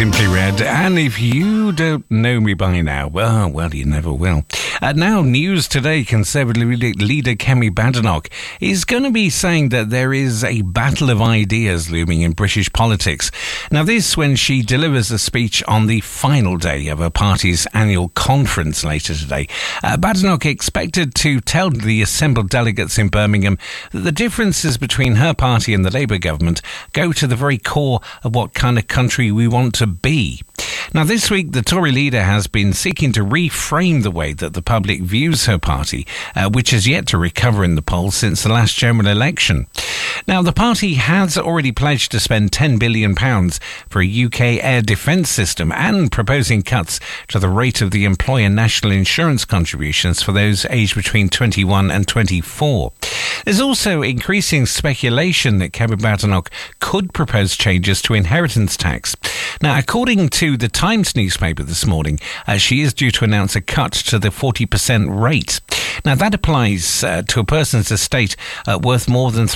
Simply Red. And if you don't know me by now, well, you never will. Now, News Today Conservative leader Kemi Badenoch is going to be saying that there is a battle of ideas looming in British politics. Now, this when she delivers a speech on the final day of her party's annual conference later today. Badenoch expected to tell the assembled delegates in Birmingham that the differences between her party and the Labour government go to the very core of what kind of country we want to be. Now, this week, the Tory leader has been seeking to reframe the way that the public views her party, which has yet to recover in the polls since the last general election. Now, the party has already pledged to spend £10 billion for a UK air defence system and proposing cuts to the rate of the employer national insurance contributions for those aged between 21 and 24. There's also increasing speculation that Kemi Badenoch could propose changes to inheritance tax. Now, according to the Times newspaper this morning, she is due to announce a cut to the 40% rate. Now, that applies to a person's estate worth more than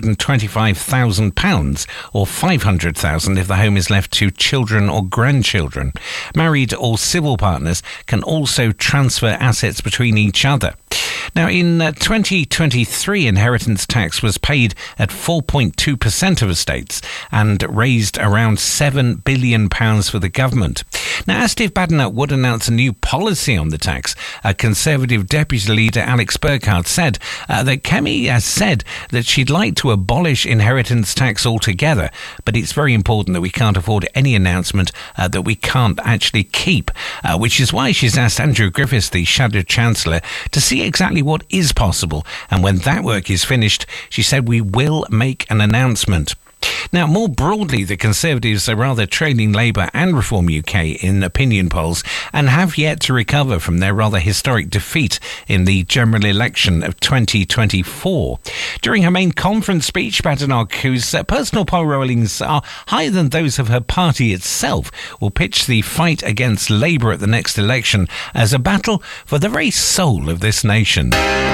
£325,000 or £500,000 if the home is left to children or grandchildren. Married or civil partners can also transfer assets between each other. Now, in 2023, inheritance tax was paid at 4.2% of estates and raised around £7 billion for the government. Now, asked if Badenoch would announce a new policy on the tax, Conservative Deputy Leader Alex Burkhardt said that Kemi has said that she'd like to abolish inheritance tax altogether, but it's very important that we can't afford any announcement that we can't actually keep, which is why she's asked Andrew Griffiths, the Shadow Chancellor, to see exactly what is possible. And when that work is finished, she said, we will make an announcement. Now, more broadly, the Conservatives are rather trailing Labour and Reform UK in opinion polls and have yet to recover from their rather historic defeat in the general election of 2024. During her main conference speech, Badenoch, whose personal poll rollings are higher than those of her party itself, will pitch the fight against Labour at the next election as a battle for the very soul of this nation.